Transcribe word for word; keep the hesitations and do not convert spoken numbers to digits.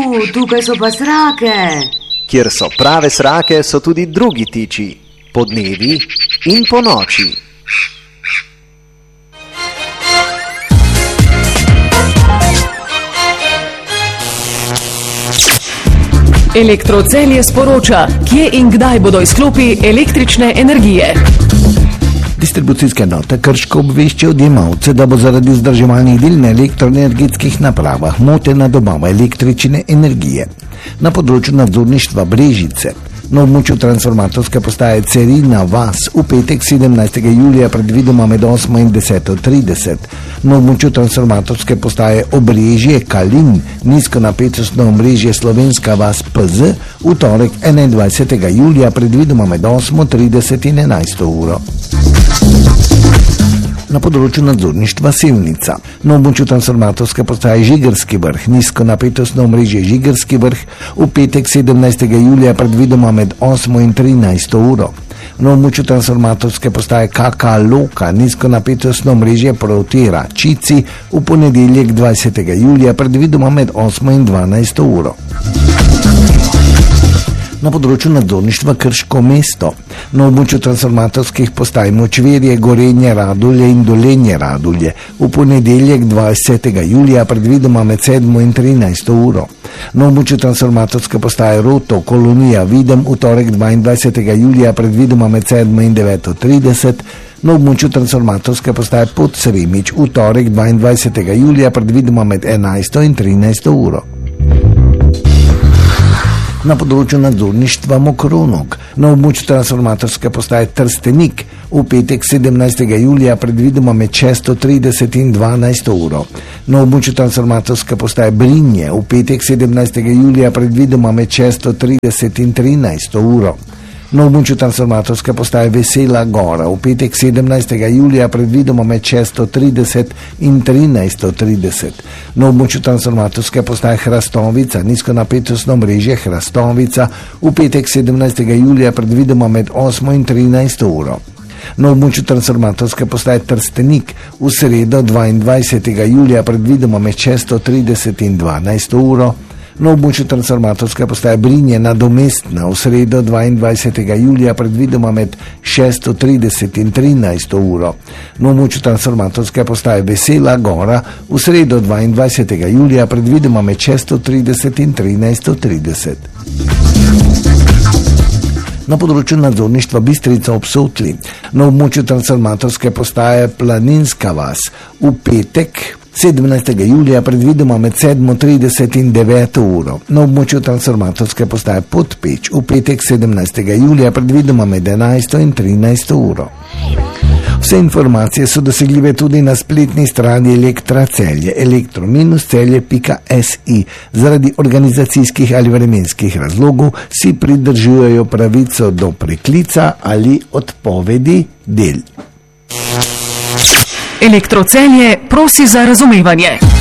tukaj so pa srake. Kjer so prave srake, so tudi drugi tiči, podnevi in po noči. Elektrocelje sporoča, kje in kdaj bodo izklopi električne energije. Distribucijske enote Krško obveščajo odjemalce, da bo zaradi vzdrževalnih del na elektroenergetskih napravah motena dobava električne energije. Na področju nadzorništva Brežice na območju transformatorske postaje Cerina vas v petek sedemnajstega julija predvidoma med osmo in deseto trideset, na območju transformatorske postaje Obrežje Kalin nizkonapetostno omrežje Slovenska vas P Z v torek enaindvajsetega julija predvidoma med osmo trideset in enajsto uro. Na področju nadzorništva Sevnica na območju transformatorske postaje Žigerski vrh nizkonapetostno omrežje Žigerski vrh v petek sedemnajstega julija predvidoma med osmo in trinajsto uro. Na območju transformatorske postaje K K Loka nizkonapetostno omrežje Protera Čici v ponedeljek dvajsetega julija predvidoma med osmo in dvanajsto uro. Na področju nadzorništva Krško mesto na območju transformatorskih postaj Močvirje, Gorenje, Radulje in Dolenje Radulje v ponedeljek dvajsetega julija predvidoma med sedmo in trinajsto uro. Na območju transformatorske postaje Roto, Kolonija Videm v torek dvaindvajsetega julija predvidoma med sedmo in deveto trideset, na območju transformatorske postaje Podsremič v torek dvaindvajsetega julija predvidoma med enajsto in trinajsto uro. Na področju nadzorništva Mokronog na območju transformatorske postaje Trstenik v petek sedemnajstega julija predvidoma med šesto trideset in dvanajsto uro. Na območju transformatorske postaje Brinje v petek sedemnajstega julija predvidoma med šesto trideset in trinajsto uro. Na območju transformatorske postaje Vesela Gora v petek sedemnajstega julija predvidoma med šesto trideset in trinajsto trideset. Na območju transformatorske postaje Hrastovica nizkonapetostno omrežje Hrastovica v petek sedemnajstega julija predvidoma med osmo in trinajsto uro. Na območju transformatorske postaje Trstenik v sredo dvaindvajsetega julija predvidoma med šesto trideset in dvanajsto uro. Na območju transformatorske postaje Brinje nadomestna v sredo dvaindvajsetega julija predvidoma med šesto trideset in trinajsto uro. Na območju transformatorske postaje Vesela Gora v sredo dvaindvajsetega julija predvidoma med šesto trideset in trinajsto trideset. Na področju nadzorništva Bistrica ob Sotli na območju transformatorske postaje Planinska vas v petek sedemnajstega julija predvidoma med sedmo trideset in deveto uro. Na območju transformatorske postaje Podpeč v petek sedemnajstega julija predvidoma med enajsto in trinajsto uro. Vse informacije so dosegljive tudi na spletni strani Elektra Celje elektro celje pika si. Zaradi organizacijskih ali vremenskih razlogov si pridržujejo pravico do preklica ali odpovedi del. Elektrocelje prosi za razumevanje.